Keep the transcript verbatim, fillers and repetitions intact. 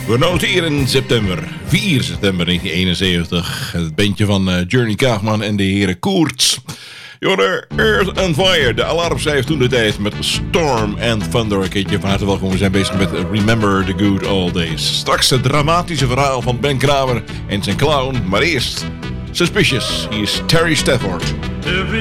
We noteren september, vier september negentien eenenzeventig. Het bandje van uh, Journey Kaagman en de heren Koerts. Jorden, Earth and Fire. De alarm schreef toen de tijd met Storm and Thunder. Een keertje van harte welkom. We zijn bezig met Remember the Good Old Days. Straks het dramatische verhaal van Ben Kramer en zijn clown. Maar eerst Suspicious. Hier is Terry Stafford.